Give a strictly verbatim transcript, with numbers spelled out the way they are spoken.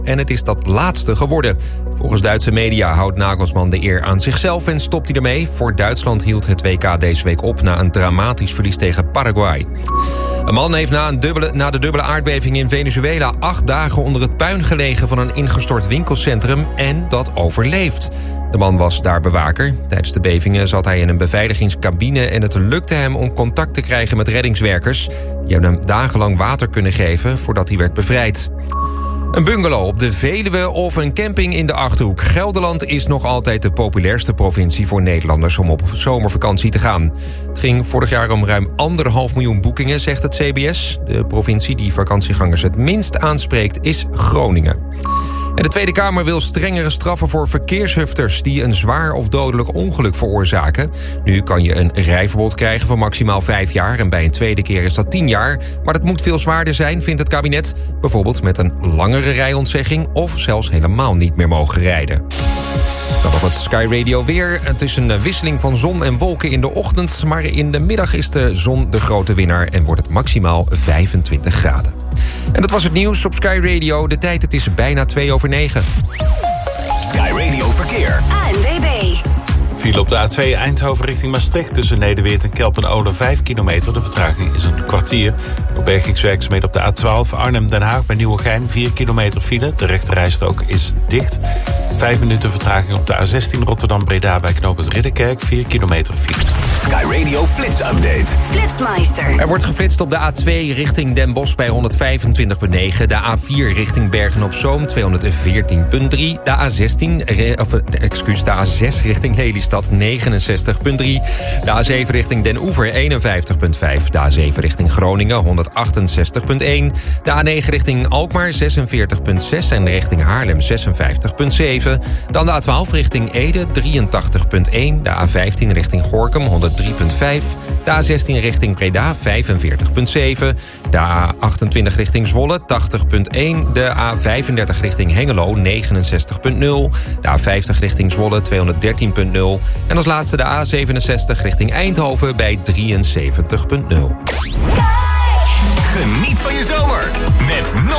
En het is dat laatste geworden. Volgens Duitse media houdt Nagelsman de eer aan zichzelf en stopt hij ermee. Voor Duitsland hield het W K deze week op na een dramatisch verlies tegen Paraguay. Een man heeft na, een dubbele, na de dubbele aardbeving in Venezuela acht dagen onder het puin gelegen van een ingestort winkelcentrum en dat overleefd. De man was daar bewaker. Tijdens de bevingen zat hij in een beveiligingscabine en het lukte hem om contact te krijgen met reddingswerkers. Die hebben hem dagenlang water kunnen geven voordat hij werd bevrijd. Een bungalow op de Veluwe of een camping in de Achterhoek. Gelderland is nog altijd de populairste provincie voor Nederlanders om op zomervakantie te gaan. Het ging vorig jaar om ruim anderhalf miljoen boekingen, zegt het C B S. De provincie die vakantiegangers het minst aanspreekt is Groningen. En de Tweede Kamer wil strengere straffen voor verkeershufters die een zwaar of dodelijk ongeluk veroorzaken. Nu kan je een rijverbod krijgen van maximaal vijf jaar en bij een tweede keer is dat tien jaar. Maar dat moet veel zwaarder zijn, vindt het kabinet. Bijvoorbeeld met een langere rijontzegging of zelfs helemaal niet meer mogen rijden. Dan nog het Sky Radio weer. Het is een wisseling van zon en wolken in de ochtend, maar in de middag is de zon de grote winnaar en wordt het maximaal vijfentwintig graden. En dat was het nieuws op Sky Radio. De tijd, het is bijna twee over negen. Sky Radio Verkeer. A N W B. File op de A twee Eindhoven richting Maastricht tussen Nederweert en Kelpen-Oden vijf kilometer. De vertraging is een kwartier. Door bergingswerkzaamheden op de A twaalf Arnhem-Den Haag bij Nieuwegein vier kilometer file. De rechterrijstrook is dicht. vijf minuten vertraging op de A zestien Rotterdam-Breda bij knooppunt Ridderkerk vier kilometer file. Sky Radio Flits Update. Flitsmeister. Er wordt geflitst op de A twee richting Den Bosch bij honderdvijfentwintig komma negen. De A vier richting Bergen-op-Zoom tweehonderdveertien komma drie. De A zestien, of, excuus, de A zes richting Lelystad negenenzestig komma drie. De A zeven richting Den Oever eenenvijftig komma vijf. De A zeven richting Groningen honderdachtenzestig komma één. De A negen richting Alkmaar zesenveertig komma zes en richting Haarlem zesenvijftig komma zeven. Dan de A twaalf richting Ede drieëntachtig komma één. De A vijftien richting Gorinchem honderddrie komma vijf. De A zestien richting Breda vijfenveertig komma zeven. De A achtentwintig richting Zwolle tachtig komma één. De A vijfendertig richting Hengelo negenenzestig komma nul. De A vijftig richting Zwolle tweehonderddertien komma nul. En als laatste de A zevenenzestig richting Eindhoven bij drieënzeventig komma nul. Geniet van je zomer met